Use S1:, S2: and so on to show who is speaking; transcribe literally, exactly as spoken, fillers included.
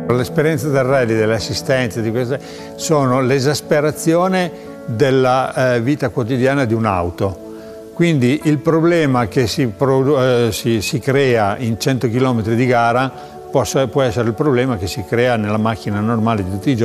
S1: L'esperienza del rally, delle assistenze, di queste, sono l'esasperazione della eh, vita quotidiana di un'auto. Quindi il problema che si, eh, si, si crea in cento chilometri di gara può, può essere il problema che si crea nella macchina normale di tutti i giorni.